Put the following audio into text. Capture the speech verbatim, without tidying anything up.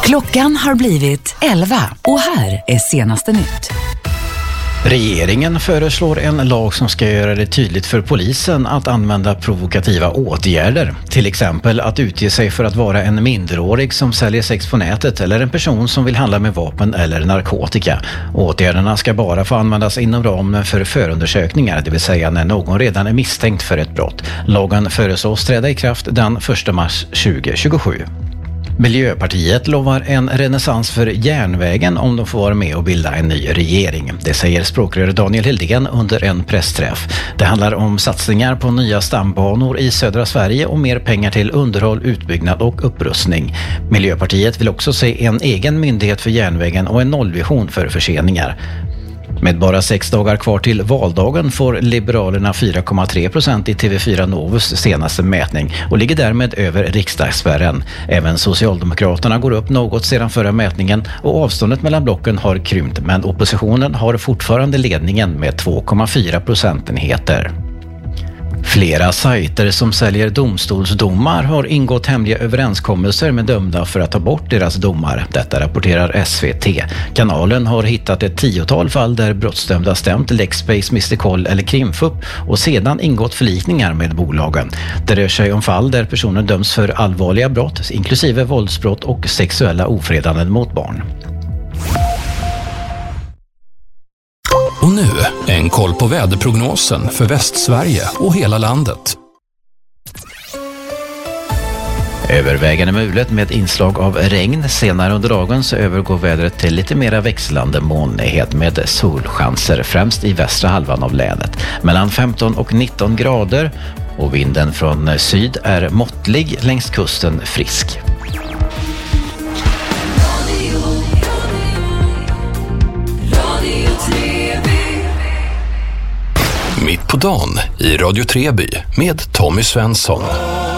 Klockan har blivit elva och här är senaste nytt. Regeringen föreslår en lag som ska göra det tydligt för polisen att använda provokativa åtgärder. Till exempel att utge sig för att vara en minderårig som säljer sex på nätet eller en person som vill handla med vapen eller narkotika. Åtgärderna ska bara få användas inom ramen för förundersökningar, det vill säga när någon redan är misstänkt för ett brott. Lagen föreslås träda i kraft den första mars tjugohundratjugosju. Miljöpartiet lovar en renässans för järnvägen om de får vara med och bilda en ny regering. Det säger språkrör Daniel Hildén under en pressträff. Det handlar om satsningar på nya stambanor i södra Sverige och mer pengar till underhåll, utbyggnad och upprustning. Miljöpartiet vill också se en egen myndighet för järnvägen och en nollvision för förseningar. Med bara sex dagar kvar till valdagen får Liberalerna fyra komma tre procent i T V fyra Novus senaste mätning och ligger därmed över riksdagsspärren. Även Socialdemokraterna går upp något sedan förra mätningen och avståndet mellan blocken har krympt, men oppositionen har fortfarande ledningen med två komma fyra procentenheter. Flera sajter som säljer domstolsdomar har ingått hemliga överenskommelser med dömda för att ta bort deras domar. Detta rapporterar S V T. Kanalen har hittat ett tiotal fall där brottsdömda stämt Lexbase, Mister Koll eller Krimfup och sedan ingått förlikningar med bolagen. Det rör sig om fall där personer döms för allvarliga brott, inklusive våldsbrott och sexuella ofredanden mot barn. Och nu, en koll på väderprognosen för Västsverige och hela landet. Övervägande mulet med inslag av regn. Senare under dagen så övergår vädret till lite mera växlande molnighet med solchanser, främst i västra halvan av länet. Mellan femton och nitton grader och vinden från syd är måttlig, längs kusten frisk. Mitt på dagen i Radio Treby med Tommy Svensson.